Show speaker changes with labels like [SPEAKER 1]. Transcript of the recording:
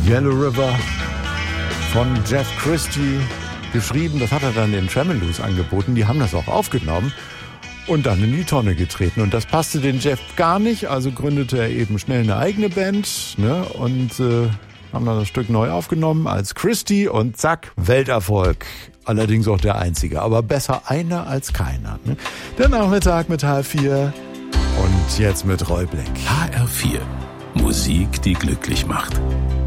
[SPEAKER 1] Yellow River von Jeff Christie geschrieben. Das hat er dann den Tremeloos angeboten. Die haben das auch aufgenommen und dann in die Tonne getreten. Und das passte den Jeff gar nicht. Also gründete er eben schnell eine eigene Band, ne? Und haben dann das Stück neu aufgenommen als Christie und zack, Welterfolg. Allerdings auch der einzige. Aber besser einer als keiner. Ne? Der Nachmittag mit H4 und jetzt mit Roy Black.
[SPEAKER 2] HR4. Musik, die glücklich macht.